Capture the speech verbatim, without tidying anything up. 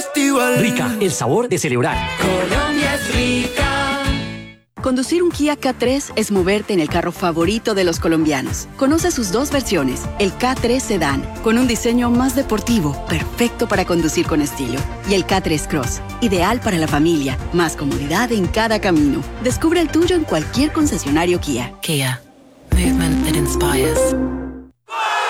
festival. Rica, el sabor de celebrar. Colombia es rica. Conducir un Kia K tres es moverte en el carro favorito de los colombianos. Conoce sus dos versiones, el K tres Sedan, con un diseño más deportivo, perfecto para conducir con estilo, y el K tres Cross, ideal para la familia, más comodidad en cada camino. Descubre el tuyo en cualquier concesionario Kia. Kia, movement that inspires.